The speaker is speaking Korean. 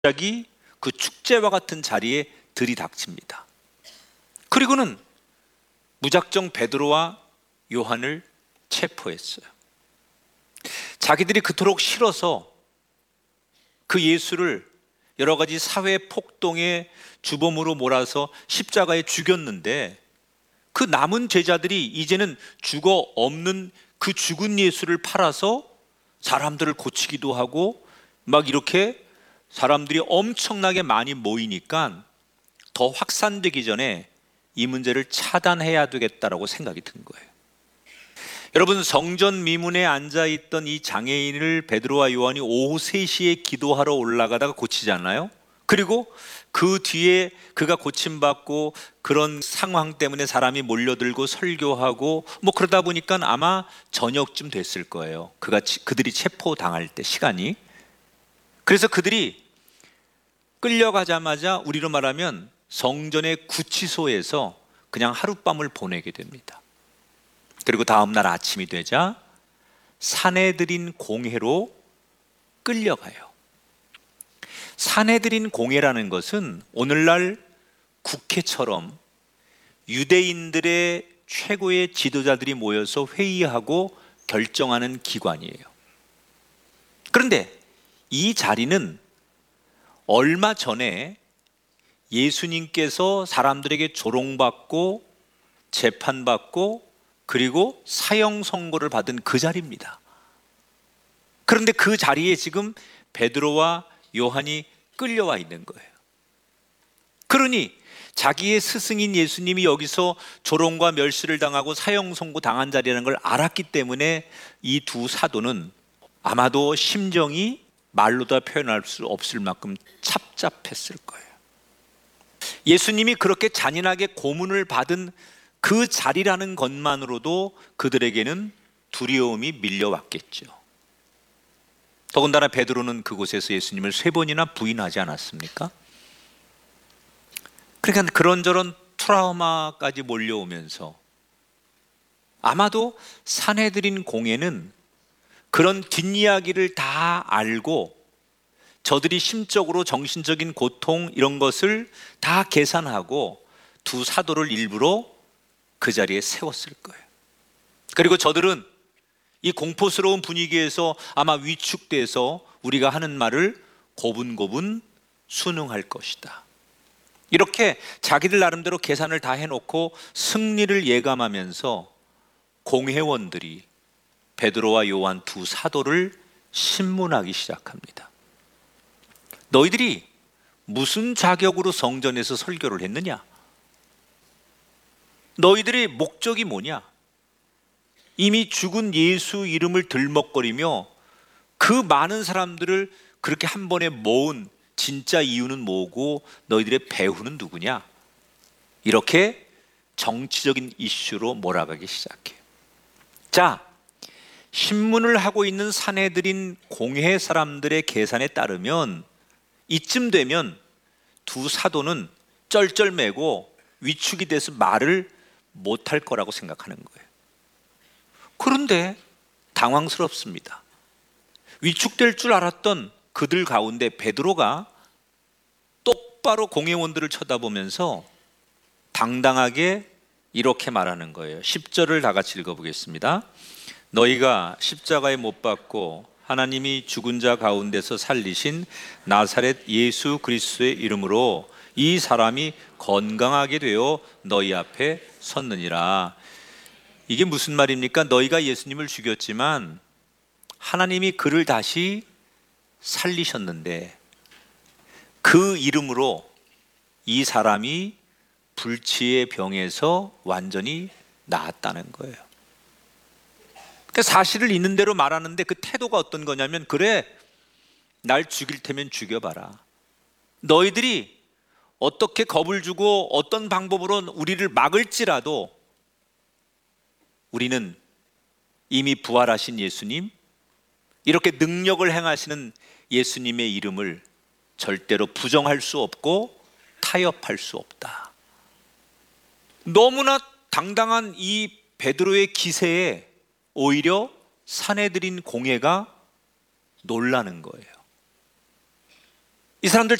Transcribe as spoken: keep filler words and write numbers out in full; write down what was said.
갑자기 그 축제와 같은 자리에 들이닥칩니다. 그리고는 무작정 베드로와 요한을 체포했어요. 자기들이 그토록 싫어서 그 예수를 여러 가지 사회 폭동의 주범으로 몰아서 십자가에 죽였는데, 그 남은 제자들이 이제는 죽어 없는 그 죽은 예수를 팔아서 사람들을 고치기도 하고 막 이렇게 사람들이 엄청나게 많이 모이니까 더 확산되기 전에 이 문제를 차단해야 되겠다라고 생각이 든 거예요. 여러분, 성전 미문에 앉아있던 이 장애인을 베드로와 요한이 오후 세 시에 기도하러 올라가다가 고치잖아요. 그리고 그 뒤에 그가 고침받고 그런 상황 때문에 사람이 몰려들고 설교하고 뭐 그러다 보니까 아마 저녁쯤 됐을 거예요. 그가 그들이 체포당할 때 시간이. 그래서 그들이 끌려가자마자 우리로 말하면 성전의 구치소에서 그냥 하룻밤을 보내게 됩니다. 그리고 다음날 아침이 되자 산헤드린 공회로 끌려가요. 산헤드린 공회라는 것은 오늘날 국회처럼 유대인들의 최고의 지도자들이 모여서 회의하고 결정하는 기관이에요. 그런데 이 자리는 얼마 전에 예수님께서 사람들에게 조롱받고 재판받고 그리고 사형 선고를 받은 그 자리입니다. 그런데 그 자리에 지금 베드로와 요한이 끌려와 있는 거예요. 그러니 자기의 스승인 예수님이 여기서 조롱과 멸시를 당하고 사형 선고 당한 자리라는 걸 알았기 때문에 이 두 사도는 아마도 심정이 말로 다 표현할 수 없을 만큼 착잡했을 거예요. 예수님이 그렇게 잔인하게 고문을 받은 그 자리라는 것만으로도 그들에게는 두려움이 밀려왔겠죠. 더군다나 베드로는 그곳에서 예수님을 세 번이나 부인하지 않았습니까? 그러니까 그런저런 트라우마까지 몰려오면서 아마도 산헤드린 공회는 그런 뒷이야기를 다 알고 저들이 심적으로 정신적인 고통 이런 것을 다 계산하고 두 사도를 일부러 그 자리에 세웠을 거예요. 그리고 저들은 이 공포스러운 분위기에서 아마 위축돼서 우리가 하는 말을 고분고분 순응할 것이다, 이렇게 자기들 나름대로 계산을 다 해놓고 승리를 예감하면서 공회원들이 베드로와 요한 두 사도를 신문하기 시작합니다. 너희들이 무슨 자격으로 성전에서 설교를 했느냐? 너희들의 목적이 뭐냐? 이미 죽은 예수 이름을 들먹거리며 그 많은 사람들을 그렇게 한 번에 모은 진짜 이유는 뭐고 너희들의 배후는 누구냐? 이렇게 정치적인 이슈로 몰아가기 시작해요. 자, 신문을 하고 있는 산헤드린 공회 사람들의 계산에 따르면 이쯤 되면 두 사도는 쩔쩔매고 위축이 돼서 말을 못할 거라고 생각하는 거예요. 그런데 당황스럽습니다. 위축될 줄 알았던 그들 가운데 베드로가 똑바로 공회원들을 쳐다보면서 당당하게 이렇게 말하는 거예요. 십 절을 다 같이 읽어보겠습니다. 너희가 십자가에 못 박고 하나님이 죽은 자 가운데서 살리신 나사렛 예수 그리스도의 이름으로 이 사람이 건강하게 되어 너희 앞에 섰느니라. 이게 무슨 말입니까? 너희가 예수님을 죽였지만 하나님이 그를 다시 살리셨는데 그 이름으로 이 사람이 불치의 병에서 완전히 나았다는 거예요. 그러니까 사실을 있는 대로 말하는데 그 태도가 어떤 거냐면, 그래, 날 죽일 테면 죽여봐라. 너희들이 어떻게 겁을 주고 어떤 방법으로 우리를 막을지라도 우리는 이미 부활하신 예수님, 이렇게 능력을 행하시는 예수님의 이름을 절대로 부정할 수 없고 타협할 수 없다. 너무나 당당한 이 베드로의 기세에 오히려 산헤드린 공회가 놀라는 거예요. 이 사람들